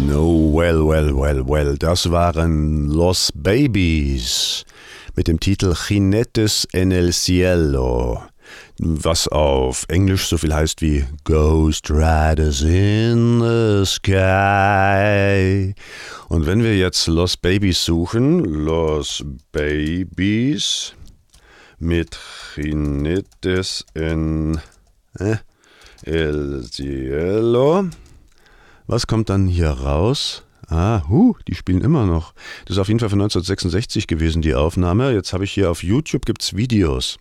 Oh, well. Das waren Los Babies mit dem Titel Jinetes en el Cielo, was auf Englisch so viel heißt wie Ghost Riders in the Sky. Und wenn wir jetzt Los Babies suchen, Los Babies mit Jinetes en el Cielo, was kommt dann hier raus? Die spielen immer noch. Das ist auf jeden Fall von 1966 gewesen, die Aufnahme. Jetzt habe ich hier auf YouTube, gibt's Videos.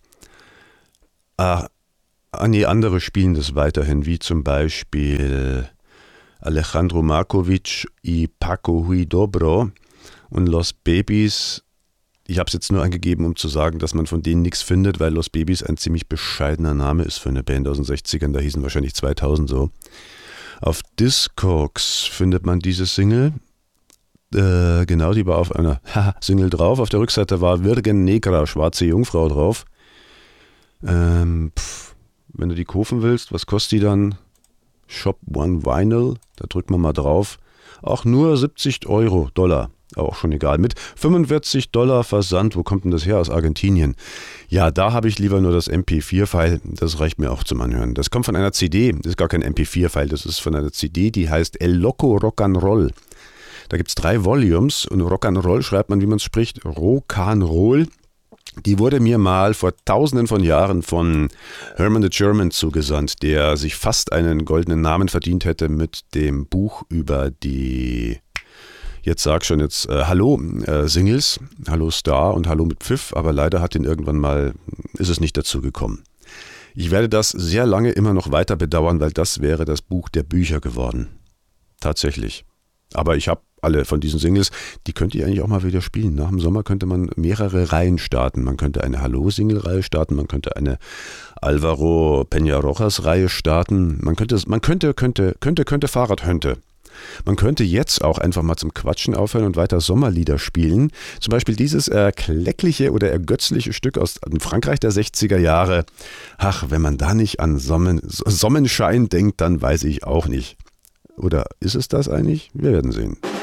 Andere spielen das weiterhin, wie zum Beispiel Alejandro Markovic y Paco Huidobro und Los Babies. Ich habe es jetzt nur angegeben, um zu sagen, dass man von denen nichts findet, weil Los Babies ein ziemlich bescheidener Name ist für eine Band aus den 60ern. Da hießen wahrscheinlich 2000 so. Auf Discogs findet man diese Single. Genau, die war auf einer Single drauf. Auf der Rückseite war Virgen Negra, schwarze Jungfrau drauf. Wenn du die kaufen willst, was kostet die dann? Shop One Vinyl, da drückt man mal drauf. Auch nur $70, auch schon egal. Mit $45 Versand, wo kommt denn das her? Aus Argentinien. Ja, da habe ich lieber nur das MP4-File, das reicht mir auch zum Anhören. Das kommt von einer CD, das ist gar kein MP4-File, das ist von einer CD, die heißt El Loco Rock'n'Roll. Da gibt es 3 Volumes und Rock'n'Roll schreibt man, wie man es spricht, Rock'n'Roll. Die wurde mir mal vor tausenden von Jahren von Herman the German zugesandt, der sich fast einen goldenen Namen verdient hätte mit dem Buch über die, Hallo Singles, Hallo Star und Hallo mit Pfiff, aber leider ist es nicht dazu gekommen. Ich werde das sehr lange immer noch weiter bedauern, weil das wäre das Buch der Bücher geworden. Tatsächlich. Aber ich habe alle von diesen Singles, die könnt ihr eigentlich auch mal wieder spielen. Nach dem Sommer könnte man mehrere Reihen starten. Man könnte eine Hallo-Single-Reihe starten, man könnte eine Alvaro Peña Rojas-Reihe starten. Man könnte Fahrradhönte. Man könnte jetzt auch einfach mal zum Quatschen aufhören und weiter Sommerlieder spielen. Zum Beispiel dieses erkleckliche oder ergötzliche Stück aus Frankreich der 60er Jahre. Ach, wenn man da nicht an Sonnenschein denkt, dann weiß ich auch nicht. Oder ist es das eigentlich? Wir werden sehen.